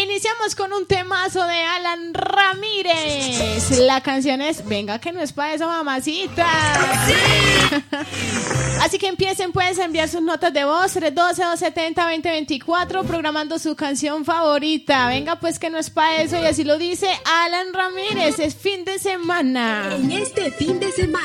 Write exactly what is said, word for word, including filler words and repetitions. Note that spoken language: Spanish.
Iniciamos con un temazo de Alan Ramírez. La canción es Venga que no es pa' eso, mamacita. Sí. Así que empiecen pues a enviar sus notas de voz tres uno dos, dos siete cero, dos cero dos cuatro programando su canción favorita. Venga pues que no es pa' eso, y así lo dice Alan Ramírez. Es fin de semana. En este fin de semana